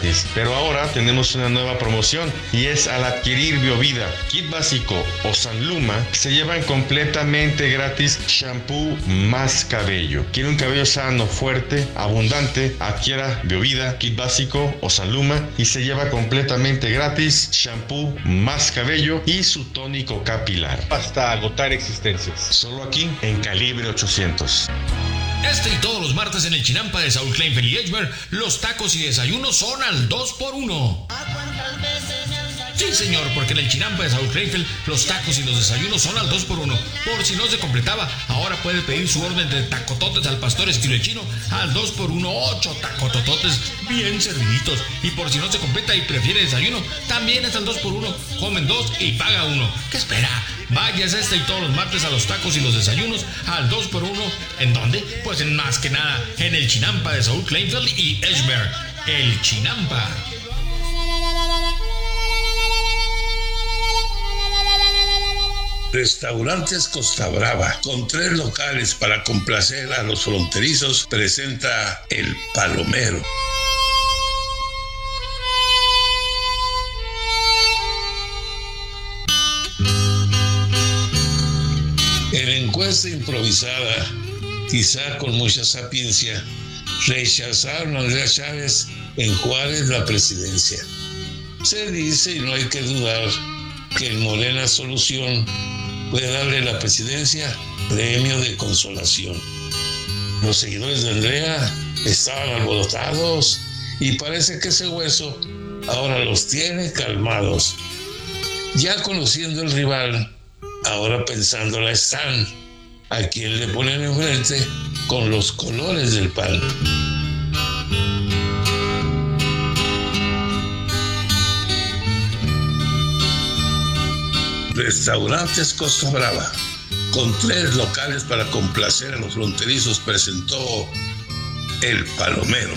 gratis. Pero ahora tenemos una nueva promoción y es al adquirir Biovida, kit básico o Sanluma, se llevan completamente gratis shampoo más cabello. ¿Quiere un cabello sano, fuerte, abundante? Adquiera Biovida, kit básico o Sanluma y se lleva completamente gratis shampoo más cabello y su tónico capilar. Hasta agotar existencias. Solo aquí en Calibre 800. Este y todos los martes en el Chinampa de Saúl Kleinfeld y Edgemer, los tacos y desayunos son al 2x1. Sí, señor, porque en el Chinampa de Saúl Kleinfeld, los tacos y los desayunos son al 2x1. Por si no se completaba, ahora puede pedir su orden de tacototes al pastor estilo chino al 2x1, 8 tacotototes bien serviditos. Y por si no se completa y prefiere desayuno, también es al 2x1. Comen 2 y paga 1. ¿Qué espera? Váyase este y todos los martes a los tacos y los desayunos al 2x1. ¿En dónde? Pues en más que nada, en el Chinampa de Saúl Kleinfeld y Edgemer. El Chinampa. Restaurantes Costa Brava, con 3 locales para complacer a los fronterizos, presenta El Palomero. En encuesta improvisada, quizá con mucha sapiencia, rechazaron a Andrea Chávez en Juárez la presidencia. Se dice, y no hay que dudar, que en Morena Solución puede darle la presidencia premio de consolación. Los seguidores de Andrea estaban alborotados y parece que ese hueso ahora los tiene calmados. Ya conociendo el rival, ahora pensándola están a quien le ponen enfrente con los colores del PAN. Restaurantes Costa Brava, con 3 locales para complacer a los fronterizos, presentó El Palomero.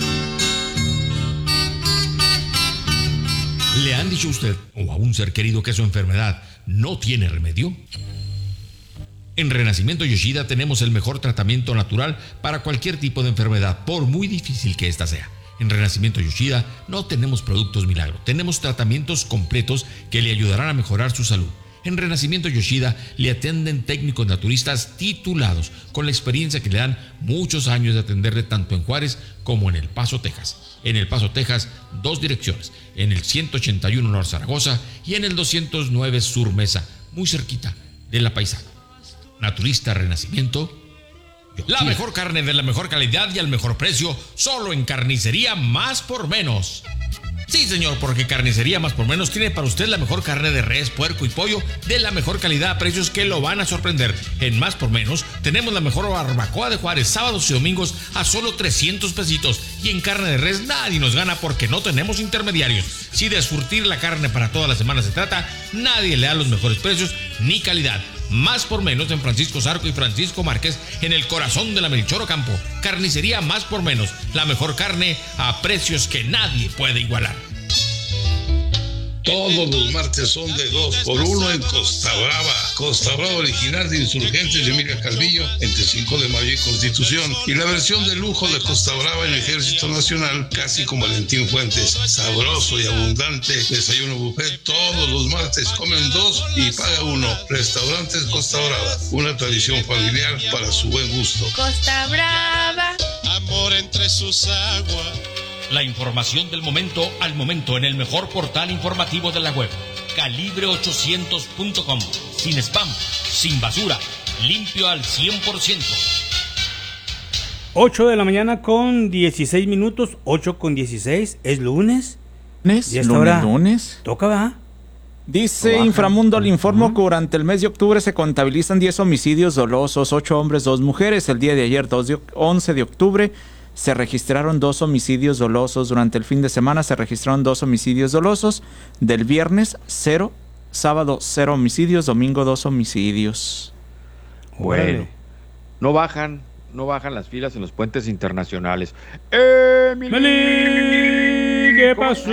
¿Le han dicho a usted o a un ser querido que su enfermedad no tiene remedio? En Renacimiento Yoshida tenemos el mejor tratamiento natural para cualquier tipo de enfermedad, por muy difícil que ésta sea. En Renacimiento Yoshida no tenemos productos milagro, tenemos tratamientos completos que le ayudarán a mejorar su salud. En Renacimiento Yoshida le atienden técnicos naturistas titulados con la experiencia que le dan muchos años de atenderle tanto en Juárez como en El Paso, Texas. En El Paso, Texas, 2 direcciones, en el 181 Norte Zaragoza y en el 209 Sur Mesa, muy cerquita de La Paisana. Naturista Renacimiento Yoshida. La mejor carne de la mejor calidad y al mejor precio, solo en Carnicería Más por Menos. Sí, señor, porque Carnicería Más por Menos tiene para usted la mejor carne de res, puerco y pollo de la mejor calidad a precios que lo van a sorprender. En Más por Menos tenemos la mejor barbacoa de Juárez, sábados y domingos a solo 300 pesitos. Y en carne de res nadie nos gana porque no tenemos intermediarios. Si de surtir la carne para toda la semana se trata, nadie le da los mejores precios ni calidad. Más por Menos en Francisco Zarco y Francisco Márquez, en el corazón de la Melchor Ocampo. Carnicería Más por Menos, la mejor carne a precios que nadie puede igualar. Todos los martes son de 2x1 en Costa Brava. Costa Brava original de Insurgentes de Emilia Calvillo, entre 5 de mayo y Constitución. Y la versión de lujo de Costa Brava en Ejército Nacional, casi con Valentín Fuentes. Sabroso y abundante desayuno buffet todos los martes. Comen 2 y paga 1. Restaurantes Costa Brava, una tradición familiar para su buen gusto. Costa Brava. Amor entre sus aguas. La información del momento al momento en el mejor portal informativo de la web, calibre800.com. Sin spam, sin basura, limpio al 100%. 8 de la mañana con 16 minutos, 8 con 16, es lunes. ¿Y esta hora lunes? Toca, ¿verdad? Dice Inframundo, le informo que durante el mes de octubre se contabilizan 10 homicidios dolosos, 8 hombres, 2 mujeres. El día de ayer, 11 de octubre, se registraron 2 homicidios dolosos. Durante el fin de semana se registraron 2 homicidios dolosos. Del viernes, 0. Sábado, 0 homicidios. Domingo, 2 homicidios. Bueno, no bajan las filas en los puentes internacionales. ¡Meli! ¿Qué pasó?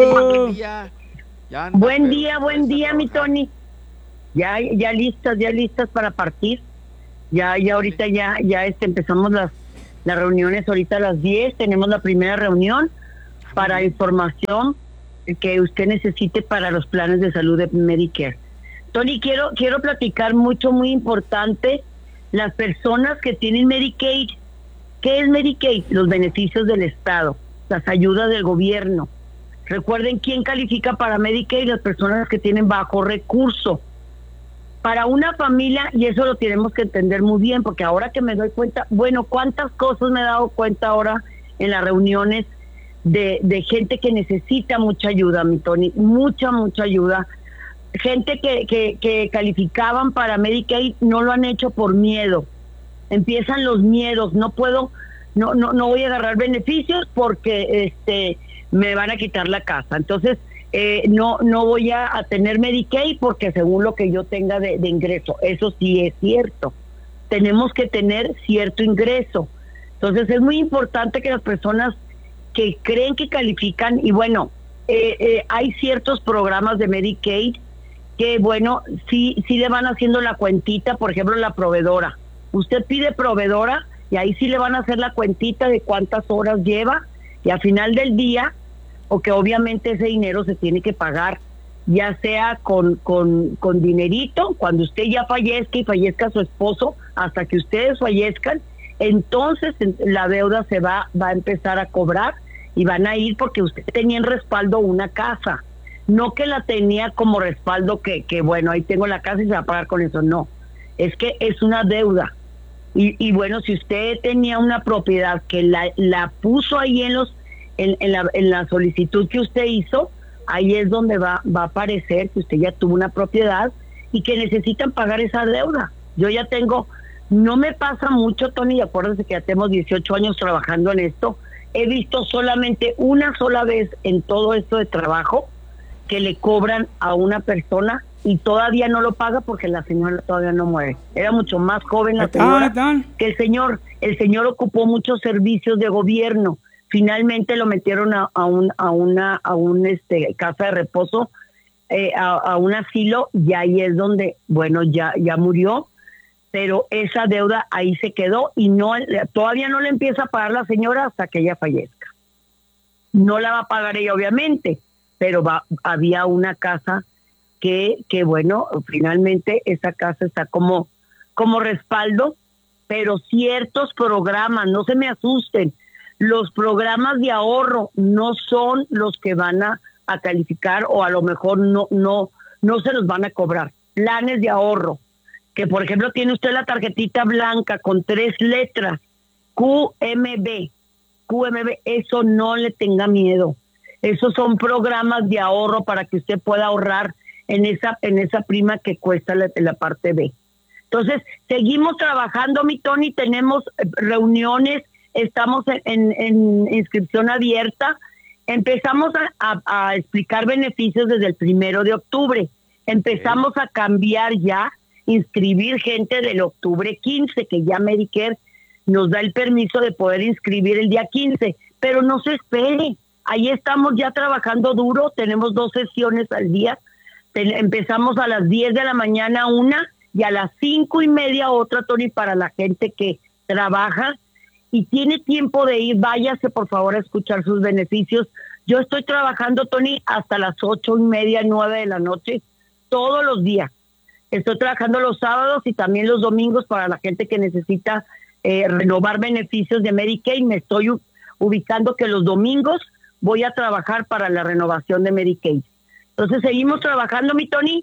Buen día, mi Tony. Ya listas para partir. Ya ahorita empezamos las reuniones ahorita a las 10, tenemos la primera reunión para información que usted necesite para los planes de salud de Medicare. Tony, quiero platicar mucho, muy importante, las personas que tienen Medicaid. ¿Qué es Medicaid? Los beneficios del Estado, las ayudas del gobierno. Recuerden quién califica para Medicaid, las personas que tienen bajo recurso. Para una familia, y eso lo tenemos que entender muy bien, porque ahora que me doy cuenta, bueno, cuántas cosas me he dado cuenta ahora en las reuniones de gente que necesita mucha ayuda, mi Tony, mucha ayuda. Gente que calificaban para Medicaid no lo han hecho por miedo. Empiezan los miedos, no voy a agarrar beneficios porque me van a quitar la casa. Entonces, no voy a tener Medicaid porque según lo que yo tenga de ingreso. Eso sí es cierto. Tenemos que tener cierto ingreso. Entonces, es muy importante que las personas que creen que califican, y bueno, hay ciertos programas de Medicaid que, bueno, sí le van haciendo la cuentita, por ejemplo, la proveedora. Usted pide proveedora y ahí sí le van a hacer la cuentita de cuántas horas lleva, y al final del día, o que obviamente ese dinero se tiene que pagar, ya sea con dinerito, cuando usted ya fallezca y fallezca su esposo, hasta que ustedes fallezcan, entonces la deuda se va a empezar a cobrar y van a ir porque usted tenía en respaldo una casa, no que la tenía como respaldo que bueno, ahí tengo la casa y se va a pagar con eso, no, es que es una deuda. Y bueno, si usted tenía una propiedad que la puso ahí en la solicitud que usted hizo, ahí es donde va a aparecer que usted ya tuvo una propiedad y que necesitan pagar esa deuda. Yo ya tengo, no me pasa mucho, Tony, y acuérdense que ya tenemos 18 años trabajando en esto. He visto solamente una sola vez en todo esto de trabajo que le cobran a una persona y todavía no lo paga porque la señora todavía no muere. Era mucho más joven la señora que el señor. El señor ocupó muchos servicios de gobierno. Finalmente lo metieron a una casa de reposo, a un asilo, y ahí es donde, bueno, ya murió, pero esa deuda ahí se quedó y todavía no le empieza a pagar la señora hasta que ella fallezca. No la va a pagar ella, obviamente, pero había una casa que bueno, finalmente esa casa está como respaldo, pero ciertos programas, no se me asusten, los programas de ahorro no son los que van a calificar, o a lo mejor no se los van a cobrar. Planes de ahorro, que por ejemplo tiene usted la tarjetita blanca con 3 letras, QMB, eso no le tenga miedo. Esos son programas de ahorro para que usted pueda ahorrar en esa prima que cuesta la parte B. Entonces, seguimos trabajando, mi Tony, tenemos reuniones, estamos en inscripción abierta. Empezamos a explicar beneficios desde el 1 de octubre. Empezamos a cambiar ya, inscribir gente del octubre 15, que ya Medicare nos da el permiso de poder inscribir el día 15, pero no se espere. Ahí estamos ya trabajando duro, tenemos 2 sesiones al día. Empezamos a las 10 de la mañana una y a las 5:30 otra, Tony, para la gente que trabaja y tiene tiempo de ir. Váyase por favor a escuchar sus beneficios. Yo estoy trabajando, Tony, hasta las 8:30, 9 de la noche, todos los días. Estoy trabajando los sábados y también los domingos para la gente que necesita renovar beneficios de Medicaid. Me estoy ubicando que los domingos voy a trabajar para la renovación de Medicaid. Entonces seguimos trabajando, mi Tony.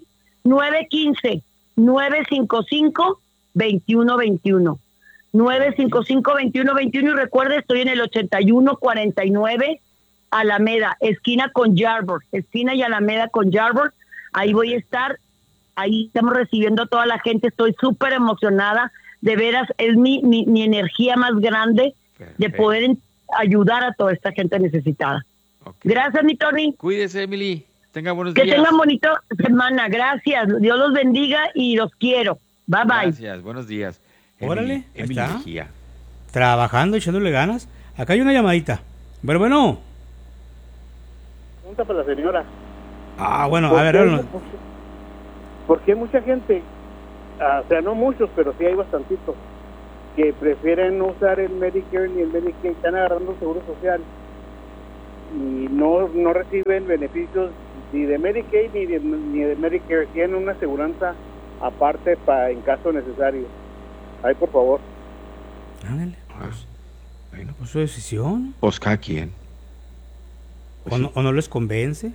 915-955-2121. 955-2121, y recuerde, estoy en el 8149 Alameda, esquina con Yarborough, esquina y Alameda con Yarborough. Ahí voy a estar, ahí estamos recibiendo a toda la gente. Estoy súper emocionada, de veras, es mi energía más grande. Perfecto. De poder ayudar a toda esta gente necesitada. Okay. Gracias, mi Tony. Cuídese, Emily. Tenga buenos días. Que tengan bonita semana. Gracias. Dios los bendiga y los quiero. Bye, bye. Gracias. Buenos días. Órale, ahí está. Mejía. Trabajando, echándole ganas. Acá hay una llamadita. Bueno. Pregunta para la señora. Bueno, a ver. Porque hay mucha gente, o sea, no muchos, pero sí hay bastantitos, que prefieren no usar el Medicare ni el Medicaid, están agarrando el seguro social. y no reciben beneficios ni de Medicaid ni de Medicare. Tienen una aseguranza aparte en caso necesario. Ahí, por favor. Ándale. Bueno, pues su decisión. Pues cada quien. Pues ¿O no les convence?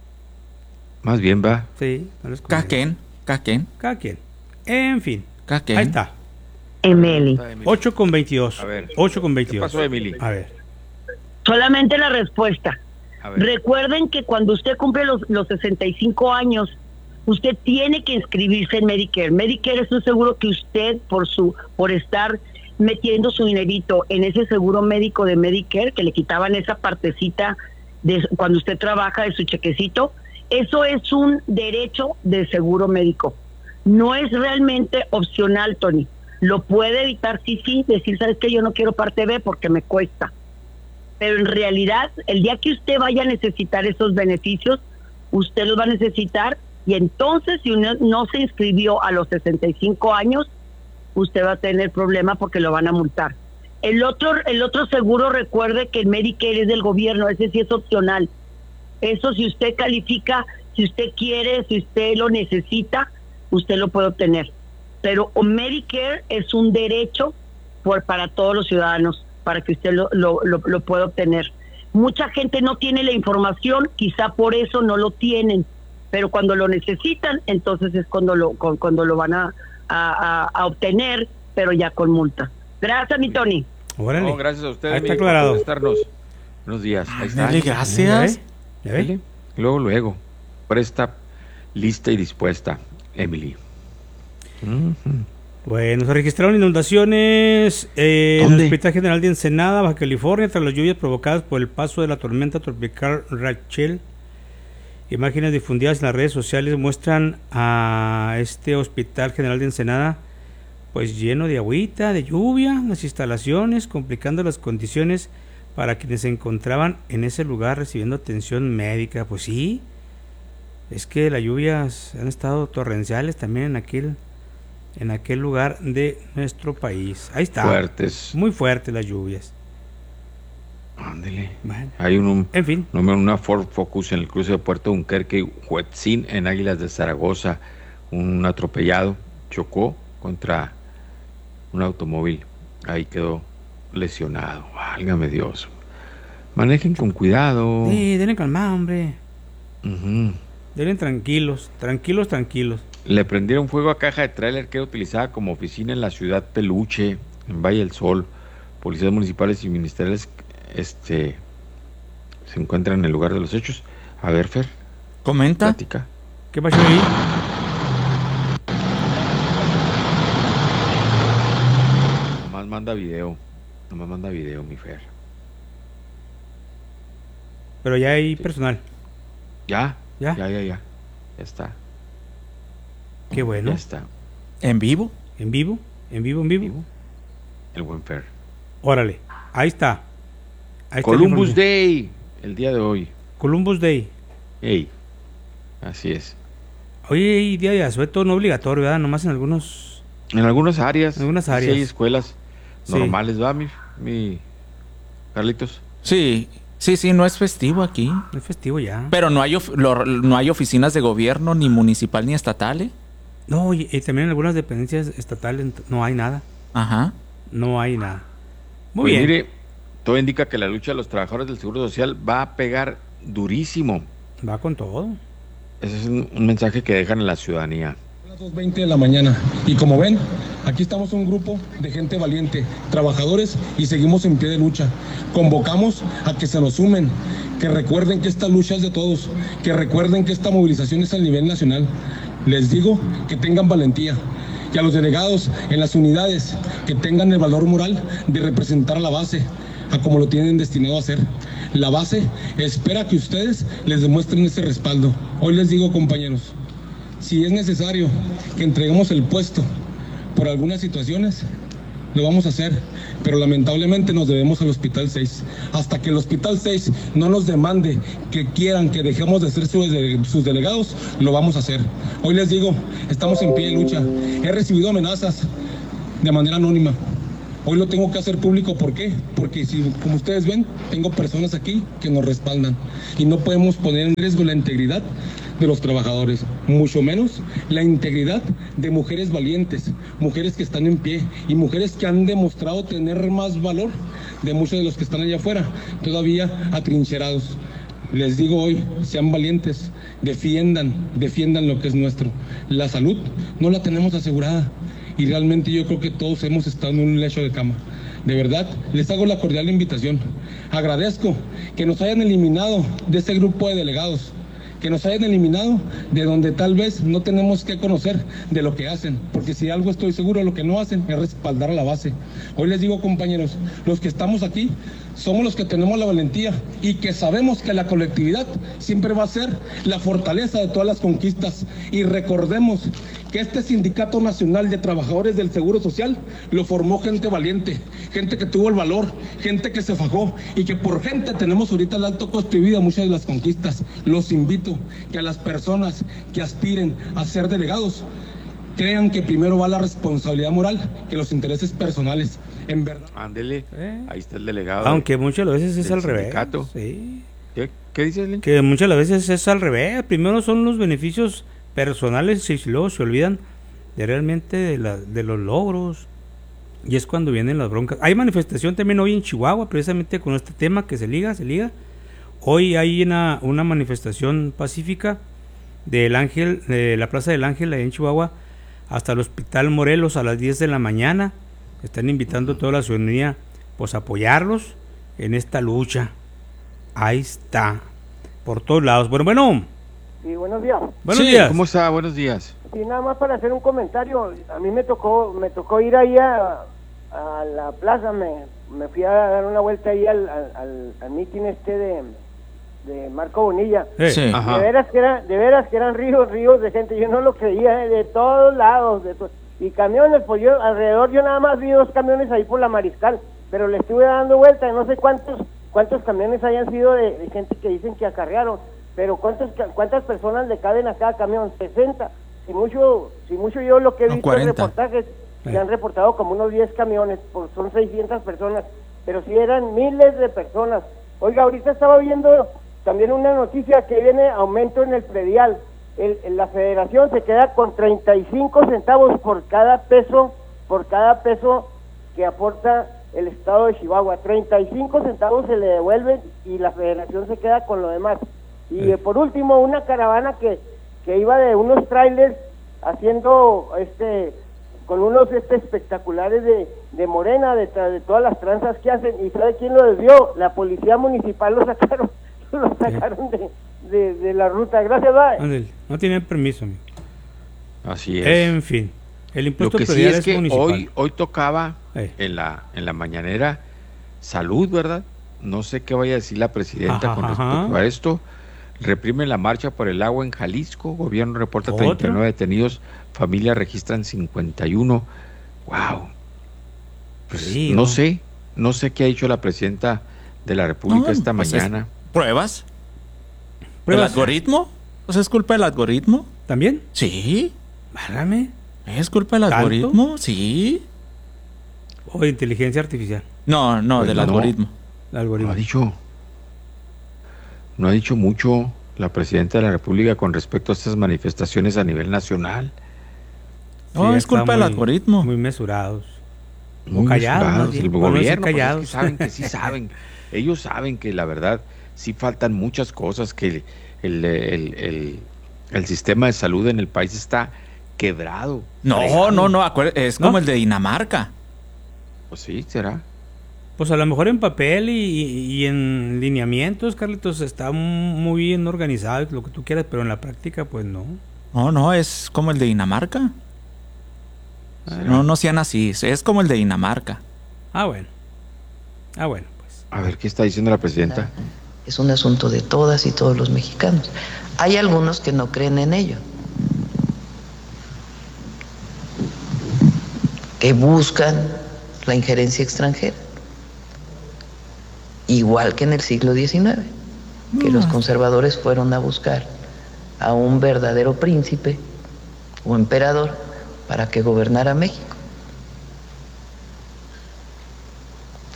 Más bien va. Sí, no les convence. Cada quien. En fin. Ahí está. Emily. 8:22. A ver. 8:22. ¿Qué pasó, Emily? A ver. Solamente la respuesta. A ver. Recuerden que cuando usted cumple los 65 años, usted tiene que inscribirse en Medicare. Medicare es un seguro que usted, por estar metiendo su dinerito en ese seguro médico de Medicare, que le quitaban esa partecita de cuando usted trabaja de su chequecito, eso es un derecho de seguro médico. No es realmente opcional, Tony. Lo puede evitar, sí, decir, ¿sabes qué? Yo no quiero parte B porque me cuesta. Pero en realidad, el día que usted vaya a necesitar esos beneficios, usted los va a necesitar, y entonces si uno no se inscribió a los 65 años, usted va a tener problema porque lo van a multar. El otro seguro, recuerde que el Medicare es del gobierno, ese sí es opcional. Eso, si usted califica, si usted quiere, si usted lo necesita, usted lo puede obtener. Pero Medicare es un derecho para todos los ciudadanos, para que usted lo pueda obtener. Mucha gente no tiene la información, quizá por eso no lo tienen, pero cuando lo necesitan, entonces es cuando lo van a obtener, pero ya con multa. Gracias, mi Tony. Órale. No, gracias a ustedes. Ahí está aclarado. Por estarnos. Buenos días. Ahí está. Dale, gracias. ¿Ya ve? Luego. Presta, lista y dispuesta, Emily. Bueno, se registraron inundaciones en el Hospital General de Ensenada, Baja California, tras las lluvias provocadas por el paso de la tormenta tropical Rachel. Imágenes difundidas en las redes sociales muestran a este Hospital General de Ensenada pues lleno de agüita, de lluvia, las instalaciones, complicando las condiciones para quienes se encontraban en ese lugar recibiendo atención médica. Pues sí, es que las lluvias han estado torrenciales también en aquel lugar de nuestro país. Ahí está. Fuertes. Muy fuertes las lluvias. Ándele. Bueno. Hay en fin. Una Ford Focus en el cruce de Puerto Dunkerque y Huetzín en Águilas de Zaragoza. Un atropellado chocó contra un automóvil. Ahí quedó lesionado. Válgame Dios. Manejen con cuidado. Sí, denle calma, hombre. Uh-huh. Denle tranquilos. Le prendieron fuego a caja de tráiler que era utilizada como oficina en la ciudad Peluche, en Valle del Sol. Policías municipales y ministeriales se encuentran en el lugar de los hechos. A ver, Fer. Comenta. Platica. ¿Qué pasó ahí? Nomás manda video, mi Fer. Pero ya hay personal. Ya está. Qué bueno. Ya está. ¿En vivo? ¿En vivo? El buen Fer. Órale, ahí está. Columbus Day, el día de hoy. Columbus Day. Ey, así es. Hoy hay día de asueto no obligatorio, ¿verdad? Nomás en algunas áreas. Sí, hay escuelas normales, ¿va, mi Carlitos? Sí, no es festivo aquí. No es festivo ya. Pero no hay oficinas de gobierno, ni municipal ni estatal, ¿eh? No, y también en algunas dependencias estatales no hay nada. Ajá. No hay nada. Muy pues bien. Mire, todo indica que la lucha de los trabajadores del Seguro Social va a pegar durísimo. Va con todo. Ese es un mensaje que dejan a la ciudadanía. A las 2:20 de la mañana. Y como ven, aquí estamos un grupo de gente valiente, trabajadores, y seguimos en pie de lucha. Convocamos a que se nos sumen, que recuerden que esta lucha es de todos, que recuerden que esta movilización es a nivel nacional. Les digo que tengan valentía. Y a los delegados en las unidades, que tengan el valor moral de representar a la base, a como lo tienen destinado a hacer. La base espera que ustedes les demuestren ese respaldo. Hoy les digo, compañeros, si es necesario que entreguemos el puesto por algunas situaciones, lo vamos a hacer, pero lamentablemente nos debemos al Hospital 6. Hasta que el Hospital 6 no nos demande que quieran que dejemos de ser sus delegados, lo vamos a hacer. Hoy les digo, estamos en pie de lucha. He recibido amenazas de manera anónima Hoy lo tengo que hacer público, ¿por qué? Porque si, como ustedes ven, tengo personas aquí que nos respaldan y no podemos poner en riesgo la integridad de los trabajadores, mucho menos la integridad de mujeres valientes, mujeres que están en pie y mujeres que han demostrado tener más valor de muchos de los que están allá afuera, todavía atrincherados. Les digo hoy, sean valientes, defiendan lo que es nuestro. La salud no la tenemos asegurada y realmente yo creo que todos hemos estado en un lecho de cama. De verdad, les hago la cordial invitación. Agradezco que nos hayan eliminado de ese grupo de delegados, que nos hayan eliminado de donde tal vez no tenemos que conocer de lo que hacen, porque si algo estoy seguro, lo que no hacen es respaldar a la base. Hoy les digo, compañeros, los que estamos aquí somos los que tenemos la valentía y que sabemos que la colectividad siempre va a ser la fortaleza de todas las conquistas. Y recordemos que este Sindicato Nacional de Trabajadores del Seguro Social lo formó gente valiente, gente que tuvo el valor, gente que se fajó y que por gente tenemos ahorita el alto costo de vida, muchas de las conquistas. Los invito que a las personas que aspiren a ser delegados crean que primero va la responsabilidad moral que los intereses personales. En verdad. Ándele, ahí está el delegado. Aunque muchas veces es al revés. Sí. ¿Qué dices, Lin? Que muchas veces es al revés. Primero son los beneficios personales y luego se olvidan de realmente de los logros. Y es cuando vienen las broncas. Hay manifestación también hoy en Chihuahua, precisamente con este tema que se liga. Hoy hay una manifestación pacífica del Ángel, de la Plaza del Ángel, ahí en Chihuahua, hasta el Hospital Morelos a las 10 de la mañana. Están invitando a toda la ciudadanía pues a apoyarlos en esta lucha. Ahí está, por todos lados. Bueno. Sí, buenos días. Buenos días. ¿Cómo está? Buenos días. Sí, nada más para hacer un comentario. A mí me tocó ir ahí a la plaza, me fui a dar una vuelta ahí al mitin de Marco Bonilla. Sí. De veras que eran ríos de gente. Yo no lo creía, de todos lados, y camiones, pues yo alrededor, yo nada más vi 2 camiones ahí por la Mariscal, pero le estuve dando vuelta, no sé cuántos camiones hayan sido de gente que dicen que acarrearon, pero cuántas personas le caben a cada camión, 60, si mucho yo lo que he visto en reportajes, se han reportado como unos 10 camiones, pues son 600 personas, pero sí eran miles de personas. Oiga, ahorita estaba viendo también una noticia que viene aumento en el predial. La federación se queda con 35 centavos por cada peso que aporta el estado de Chihuahua. 35 centavos se le devuelven y la federación se queda con lo demás. Y por último, una caravana que iba de unos trailers haciendo con unos espectaculares de Morena, de todas las tranzas que hacen. ¿Y sabe quién lo desvió? La policía municipal lo sacaron de la ruta. Gracias, bye. No tienen permiso, amigo. Así es. En fin, el impuesto lo que sí es que municipal. hoy tocaba en la mañanera salud, ¿verdad? No sé qué vaya a decir la presidenta con respecto a esto. Reprimen la marcha por el agua en Jalisco. Gobierno reporta 39 detenidos. Familias registran 51. Wow. Pues sí, no sé qué ha dicho la presidenta de la República esta mañana. ¿Pruebas? ¿El algoritmo? O sea, ¿es culpa del algoritmo? ¿También? Sí. Válgame. ¿Es culpa del algoritmo? Sí. ¿O de inteligencia artificial? No, pues del algoritmo. El algoritmo. No ha dicho mucho la presidenta de la República con respecto a estas manifestaciones a nivel nacional. No, sí, es culpa del algoritmo. Muy mesurados. Muy callados. El gobierno, callados. Pues es que saben que sí saben. Ellos saben que la verdad sí faltan muchas cosas, que el sistema de salud en el país está quebrado. No, es como el de Dinamarca. Pues sí, será. Pues a lo mejor en papel y en lineamientos, Carlitos, está muy bien organizado, lo que tú quieras, pero en la práctica, pues no. No, es como el de Dinamarca. No sean así, es como el de Dinamarca. Bueno, pues. A ver, ¿qué está diciendo la presidenta? Es un asunto de todas y todos los mexicanos. Hay algunos que no creen en ello, que buscan la injerencia extranjera, igual que en el siglo XIX, que los conservadores fueron a buscar a un verdadero príncipe o emperador para que gobernara México.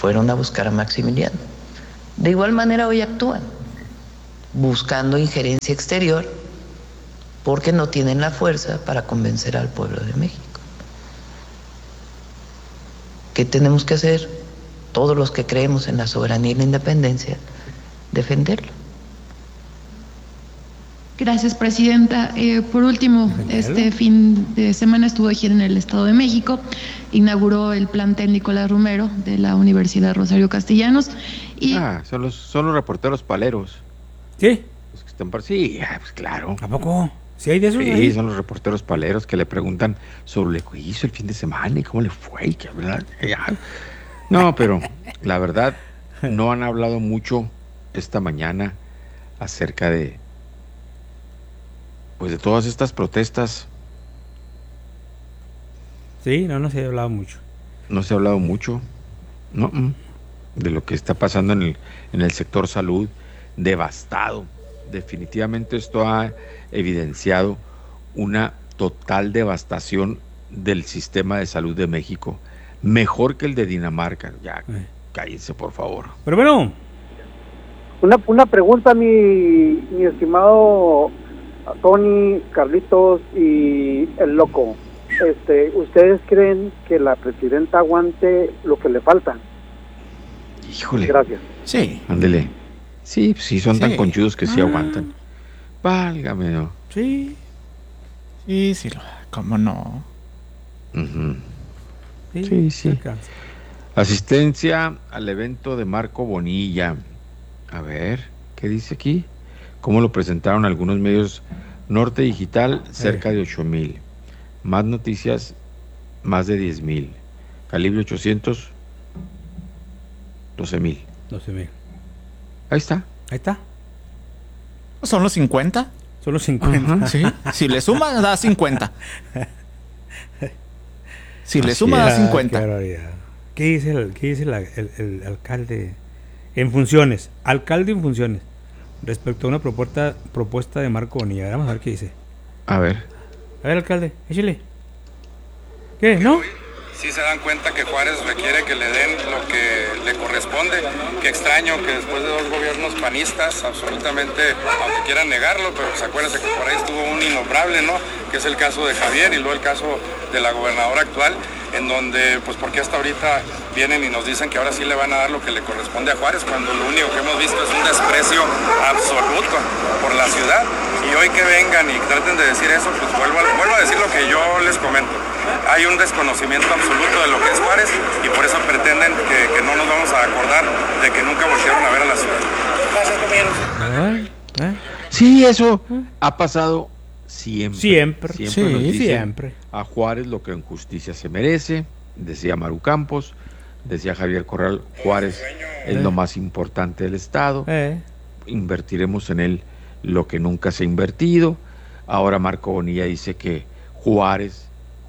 fueron a buscar a Maximiliano. De igual manera hoy actúan, buscando injerencia exterior, porque no tienen la fuerza para convencer al pueblo de México. ¿Qué tenemos que hacer? Todos los que creemos en la soberanía y la independencia, defenderlo. Gracias, presidenta. Por último, este fin de semana estuvo aquí en el Estado de México, inauguró el plan técnico Nicolás Romero de la Universidad Rosario Castellanos. Y son los reporteros paleros. ¿Sí? Los que están sí, pues claro. ¿A poco? ¿Sí hay de esos? Sí, ahí? son los reporteros paleros que le preguntan sobre lo que hizo el fin de semana y cómo le fue. No, pero la verdad, no han hablado mucho esta mañana acerca de todas estas protestas. Sí, no se ha hablado mucho. No se ha hablado mucho, no, de lo que está pasando en el sector salud, devastado. Definitivamente esto ha evidenciado una total devastación del sistema de salud de México, mejor que el de Dinamarca. Ya, cállense, por favor. Pero bueno, una pregunta, mi estimado Tony, Carlitos y el loco. ¿Ustedes creen que la presidenta aguante lo que le falta? Híjole. Gracias. Sí. Ándele. Sí, son tan conchudos que sí aguantan. Válgame, ¿no? Sí. Sí, ¿cómo no? Uh-huh. Sí. Asistencia al evento de Marco Bonilla. A ver, ¿qué dice aquí? ¿Cómo lo presentaron algunos medios? Norte Digital, cerca de 8,000. Más Noticias, más de 10,000. Calibre 800, 12,000. 12,000. Ahí está. ¿Son los 50? Son los 50. Uh-huh, sí. Si le suma, da 50. Si le suma, da 50. ¿Qué dice el alcalde en funciones? Alcalde en funciones. Respecto a una propuesta de Marco Bonilla. Vamos a ver qué dice. A ver, alcalde, échale. ¿Qué? ¿No? Sí se dan cuenta que Juárez requiere que le den lo que le corresponde. Qué extraño que después de 2 gobiernos panistas, absolutamente, aunque quieran negarlo, pero pues acuérdense que por ahí estuvo un innombrable, ¿no? Que es el caso de Javier y luego el caso de la gobernadora actual, en donde, pues porque hasta ahorita vienen y nos dicen que ahora sí le van a dar lo que le corresponde a Juárez, cuando lo único que hemos visto es un desprecio absoluto por la ciudad. Y hoy que vengan y traten de decir eso, pues vuelvo a decir lo que yo les comento. Hay un desconocimiento absoluto de lo que es Juárez y por eso pretenden que no nos vamos a acordar de que nunca volvieron a ver a la ciudad. Gracias, compañeros. Sí, eso ha pasado siempre. Siempre. A Juárez lo que en justicia se merece, decía Maru Campos, decía Javier Corral, Juárez es lo más importante del estado, invertiremos en él lo que nunca se ha invertido. Ahora Marco Bonilla dice que Juárez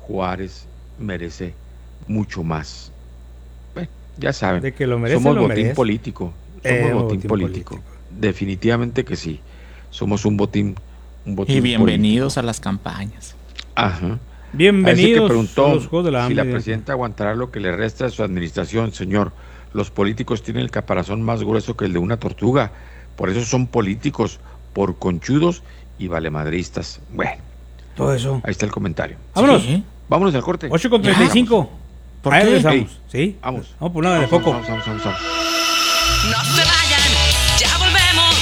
merece mucho más. Bueno, ya saben, de que lo merece, somos lo botín merece. político. Somos botín político. Definitivamente que sí. Somos un botín y bienvenidos político a las campañas. Ajá. Bienvenidos que preguntó a los Juegos de la si Hambre. la presidenta aguantará lo que le resta de su administración. Señor, los políticos tienen el caparazón más grueso que el de una tortuga. Por eso son políticos, por conchudos y valemadristas. Bueno, todo eso. Ahí está el comentario. Vámonos. Sí. Vámonos al corte. 8:35. ¿Por ahí qué? regresamos. Sí. Vamos. Vamos por nada de poco. Vamos. No se vayan, ya volvemos,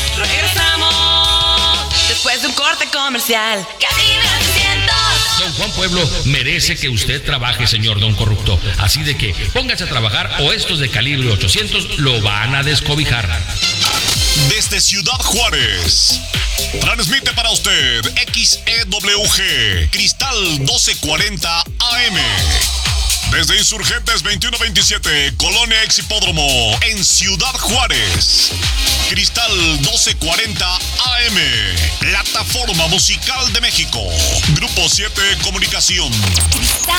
regresamos después de un corte comercial. Calibre 800. Don Juan Pueblo merece que usted trabaje, señor Don Corrupto. Así de que póngase a trabajar o estos de Calibre 800 lo van a descobijar. Desde Ciudad Juárez, transmite para usted XEWG Cristal 1240 AM. Desde Insurgentes 2127, Colonia Ex Hipódromo, en Ciudad Juárez. Cristal 1240 AM, plataforma musical de México. Grupo 7 Comunicación.